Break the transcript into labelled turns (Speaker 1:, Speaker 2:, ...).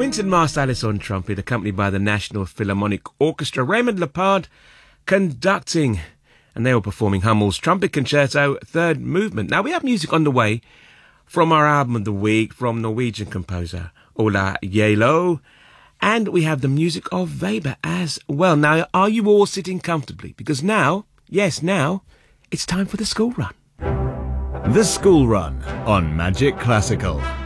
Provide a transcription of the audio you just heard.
Speaker 1: Wynton Marsalis on trumpet, accompanied by the National Philharmonic Orchestra, Raymond Lepard conducting, and they were performing Hummel's Trumpet Concerto, third movement. Now, we have music on the way from our album of the week from Norwegian composer Ola Yelo, and we have the music of Weber as well. Now, are you all sitting comfortably? Because now, yes, now, it's time for the school run.
Speaker 2: The School Run on Magic Classical.